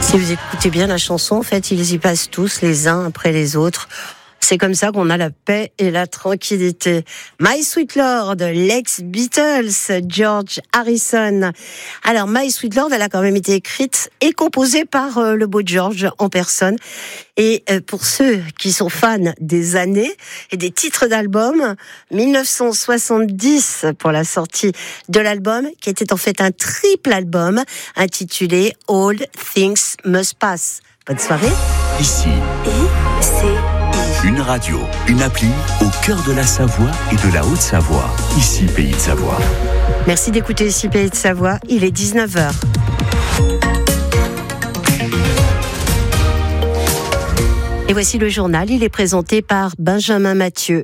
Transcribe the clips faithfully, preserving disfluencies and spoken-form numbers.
Si vous écoutez bien la chanson, en fait, ils y passent tous les uns après les autres. C'est comme ça qu'on a la paix et la tranquillité. My Sweet Lord, l'ex-Beatles, George Harrison. Alors, My Sweet Lord, elle a quand même été écrite et composée par euh, le beau George en personne. Et euh, pour ceux qui sont fans des années et des titres d'albums, dix-neuf cent soixante-dix pour la sortie de l'album, qui était en fait un triple album intitulé All Things Must Pass. Bonne soirée. Ici. Et c'est Une radio, une appli au cœur de la Savoie et de la Haute-Savoie. Ici, Pays de Savoie. Merci d'écouter Ici, Pays de Savoie. Il est dix-neuf heures. Et voici le journal. Il est présenté par Benjamin Mathieu.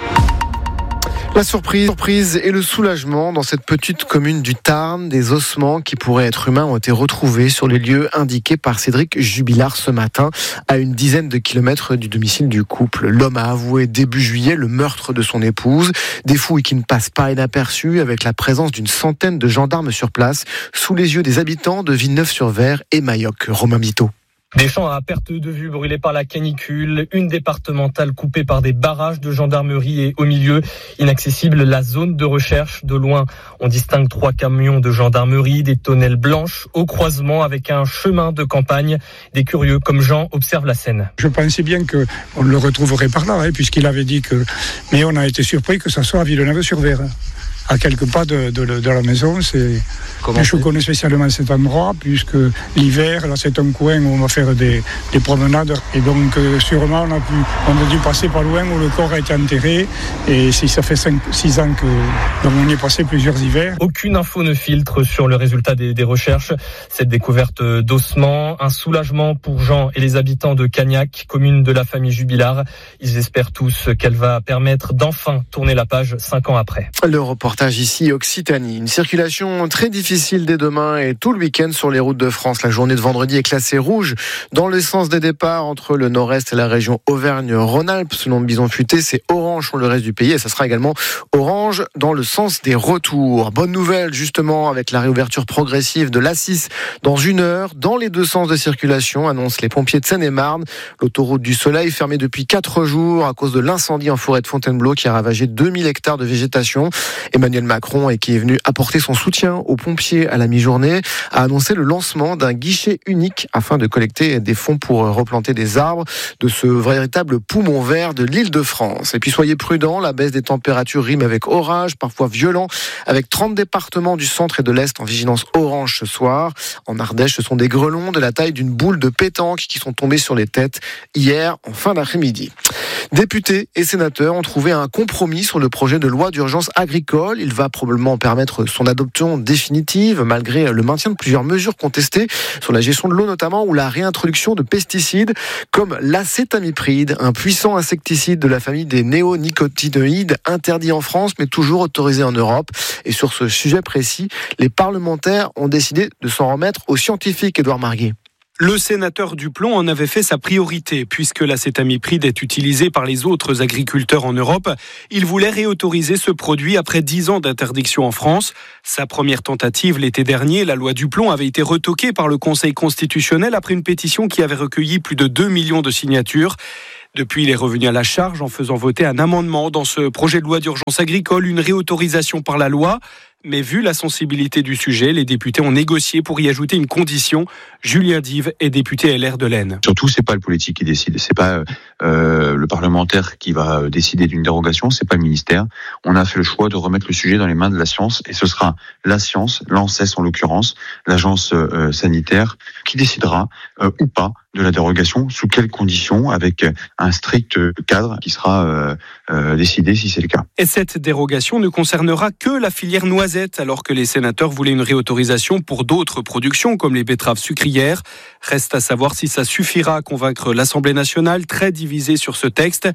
La surprise, surprise et le soulagement dans cette petite commune du Tarn. Des ossements qui pourraient être humains ont été retrouvés sur les lieux indiqués par Cédric Jubilard ce matin, à une dizaine de kilomètres du domicile du couple. L'homme a avoué début juillet le meurtre de son épouse. Des fouilles qui ne passent pas inaperçues, avec la présence d'une centaine de gendarmes sur place, sous les yeux des habitants de Villeneuve-sur-Ver et Mayoc. Romain Bito. Des champs à perte de vue brûlés par la canicule, une départementale coupée par des barrages de gendarmerie et au milieu, inaccessible, la zone de recherche. De loin, on distingue trois camions de gendarmerie, des tonnelles blanches au croisement avec un chemin de campagne. Des curieux comme Jean observent la scène. Je pensais bien qu'on le retrouverait par là, hein, puisqu'il avait dit que... Mais on a été surpris que ça soit à Villeneuve-sur-Ver. À quelques pas de, de, de la maison, c'est... Comment je connais spécialement cet endroit, puisque l'hiver, là, c'est un coin où on va faire des, des promenades. Et donc, euh, sûrement, on a, pu, on a dû passer pas loin où le corps a été enterré. Et si ça fait cinq six ans que donc on y est passé plusieurs hivers. Aucune info ne filtre sur le résultat des, des recherches. Cette découverte d'ossements, un soulagement pour Jean et les habitants de Cagnac, commune de la famille Jubilard. Ils espèrent tous qu'elle va permettre d'enfin tourner la page cinq ans après. Le reportage ici, Occitanie. Une circulation très difficile dès demain et tout le week-end sur les routes de France. La journée de vendredi est classée rouge dans le sens des départs entre le nord-est et la région Auvergne-Rhône-Alpes. Selon Bison Futé, c'est orange sur le reste du pays et ça sera également orange dans le sens des retours. Bonne nouvelle justement avec la réouverture progressive de l'A six dans une heure dans les deux sens de circulation, annoncent les pompiers de Seine-et-Marne. L'autoroute du Soleil fermée depuis quatre jours à cause de l'incendie en forêt de Fontainebleau qui a ravagé deux mille hectares de végétation. Emmanuel Macron, et qui est venu apporter son soutien aux pompiers à la mi-journée, a annoncé le lancement d'un guichet unique afin de collecter des fonds pour replanter des arbres de ce véritable poumon vert de l'Île-de-France. Et puis soyez prudents, la baisse des températures rime avec orage, parfois violent, avec trente départements du centre et de l'Est en vigilance orange ce soir. En Ardèche, ce sont des grêlons de la taille d'une boule de pétanque qui sont tombés sur les têtes hier en fin d'après-midi. Députés et sénateurs ont trouvé un compromis sur le projet de loi d'urgence agricole. Il va probablement permettre son adoption définitive, malgré le maintien de plusieurs mesures contestées sur la gestion de l'eau notamment, ou la réintroduction de pesticides comme l'acétamipride, un puissant insecticide de la famille des néonicotinoïdes, interdit en France mais toujours autorisé en Europe. Et sur ce sujet précis, les parlementaires ont décidé de s'en remettre aux scientifiques. Édouard Marguet. Le sénateur Duplon en avait fait sa priorité, puisque l'acétamipride est utilisé par les autres agriculteurs en Europe. Il voulait réautoriser ce produit après dix ans d'interdiction en France. Sa première tentative l'été dernier, la loi Duplon avait été retoquée par le Conseil constitutionnel après une pétition qui avait recueilli plus de deux millions de signatures. Depuis, il est revenu à la charge en faisant voter un amendement dans ce projet de loi d'urgence agricole, une réautorisation par la loi. Mais vu la sensibilité du sujet, les députés ont négocié pour y ajouter une condition. Julien Dive est député L R de l'Aisne. Surtout, c'est pas le politique qui décide, c'est pas euh, le parlementaire qui va décider d'une dérogation, c'est pas le ministère. On a fait le choix de remettre le sujet dans les mains de la science, et ce sera la science, l'ANSES en l'occurrence, l'agence euh, sanitaire, qui décidera euh, ou pas de la dérogation, sous quelles conditions, avec un strict cadre qui sera euh, euh, décidé si c'est le cas. Et cette dérogation ne concernera que la filière noisette, alors que les sénateurs voulaient une réautorisation pour d'autres productions, comme les betteraves sucrières. Reste à savoir si ça suffira à convaincre l'Assemblée nationale, très divisée sur ce texte.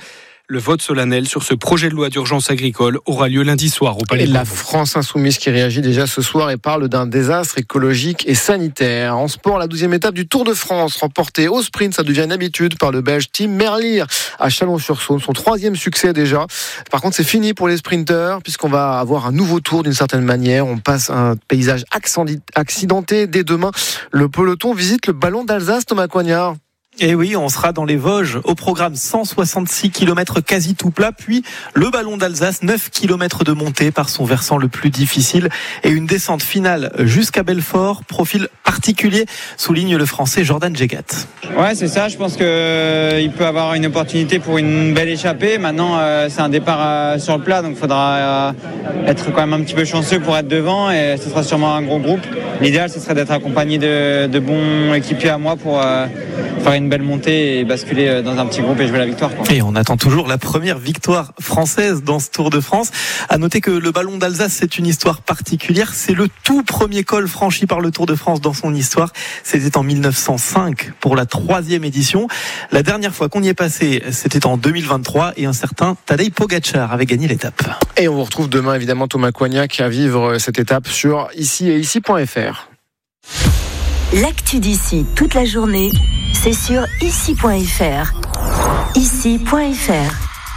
Le vote solennel sur ce projet de loi d'urgence agricole aura lieu lundi soir au Palais. Et la France insoumise qui réagit déjà ce soir et parle d'un désastre écologique et sanitaire. En sport, la douzième étape du Tour de France, remportée au sprint, ça devient une habitude par le Belge Tim Merlier à Chalon-sur-Saône. Son troisième succès déjà. Par contre, c'est fini pour les sprinteurs puisqu'on va avoir un nouveau tour d'une certaine manière. On passe un paysage accidenté. Dès demain, le peloton visite le Ballon d'Alsace, Thomas Coignard. Et oui, on sera dans les Vosges. Au programme, cent soixante-six kilomètres quasi tout plat, puis le Ballon d'Alsace, neuf kilomètres de montée par son versant le plus difficile et une descente finale jusqu'à Belfort. Profil particulier, souligne le Français Jordan Jegat. Ouais, c'est ça. Je pense qu'il peut avoir une opportunité pour une belle échappée. Maintenant, euh, c'est un départ euh, sur le plat, donc il faudra euh, être quand même un petit peu chanceux pour être devant et ce sera sûrement un gros groupe. L'idéal, ce serait d'être accompagné de, de bons équipiers à moi pour euh, faire une belle montée et basculer dans un petit groupe et jouer la victoire, quoi. Et on attend toujours la première victoire française dans ce Tour de France. À noter que le Ballon d'Alsace, c'est une histoire particulière. C'est le tout premier col franchi par le Tour de France dans son histoire. C'était en mille neuf cent cinq pour la troisième édition. La dernière fois qu'on y est passé, c'était en deux mille vingt-trois et un certain Tadej Pogačar avait gagné l'étape. Et on vous retrouve demain évidemment Thomas Coignac à vivre cette étape sur ici et ici point f r. L'actu d'ici toute la journée, c'est sur ici point f r. ici point f r.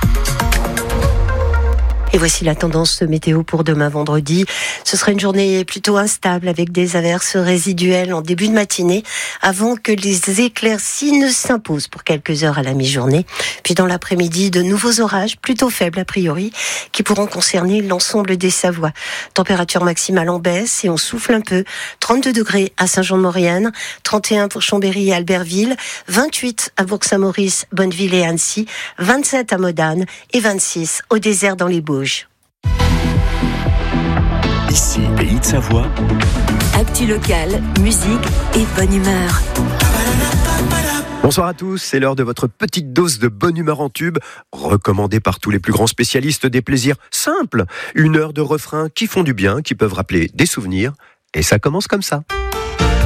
Et voici la tendance météo pour demain vendredi. Ce sera une journée plutôt instable avec des averses résiduelles en début de matinée avant que les éclaircies ne s'imposent pour quelques heures à la mi-journée. Puis dans l'après-midi, de nouveaux orages plutôt faibles a priori qui pourront concerner l'ensemble des Savoies. Température maximale en baisse et on souffle un peu. trente-deux degrés à Saint-Jean-de-Maurienne, trente et un pour Chambéry et Albertville, vingt-huit à Bourg-Saint-Maurice, Bonneville et Annecy, vingt-sept à Modane et vingt-six au désert dans les Bauges. Ici, Pays de Savoie. Actu locale, musique et bonne humeur. Bonsoir à tous, c'est l'heure de votre petite dose de bonne humeur en tube, recommandée par tous les plus grands spécialistes des plaisirs simples. Une heure de refrains qui font du bien, qui peuvent rappeler des souvenirs, et ça commence comme ça.